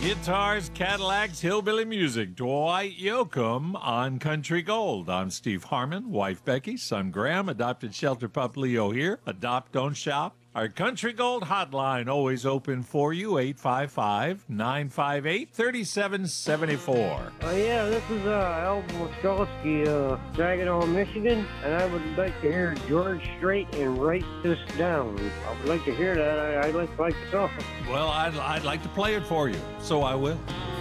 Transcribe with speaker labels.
Speaker 1: Guitars, Cadillacs, hillbilly music. Dwight Yoakam on Country Gold. I'm Steve Harmon, wife Becky, son Graham, adopted shelter pup Leo here. Adopt, don't shop. Our Country Gold hotline always open for you, 855-958-3774.
Speaker 2: Yeah, this is Alvin Moskowski, Saginaw, Michigan, and I would like to hear George Strait and Write This Down. I would like to hear that. I'd like the song.
Speaker 1: Well, I'd like to play it for you, so I will.